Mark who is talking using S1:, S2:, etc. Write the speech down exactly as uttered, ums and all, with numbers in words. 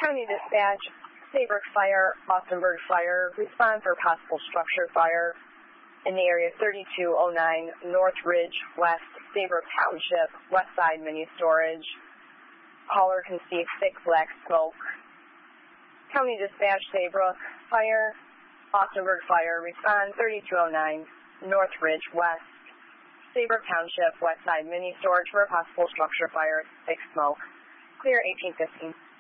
S1: County Dispatch, Saybrook Fire, Austinburg Fire, respond for possible structure fire in the area thirty-two oh nine North Ridge West, Saybrook Township, West Side Mini Storage. Caller can see thick black smoke. County Dispatch, Saybrook Fire, Austinburg Fire, respond thirty-two oh nine North Ridge West, Saybrook Township, West Side Mini Storage for a possible structure fire, thick smoke. Clear eighteen fifteen.